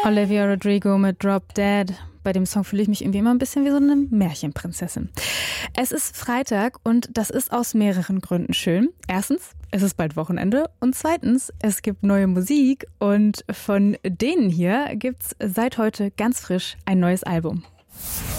Olivia Rodrigo mit Drop Dead. Bei dem Song fühle ich mich irgendwie immer ein bisschen wie so eine Märchenprinzessin. Es ist Freitag und das ist aus mehreren Gründen schön. Erstens, es ist bald Wochenende und zweitens, es gibt neue Musik und von denen hier gibt's seit heute ganz frisch ein neues Album.